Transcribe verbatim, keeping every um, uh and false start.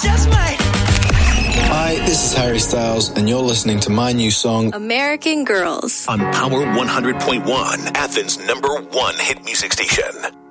just might. Hi, this is Harry Styles, and you're listening to my new song, American Girls, on Power one hundred point one, Athens' number one hit music station.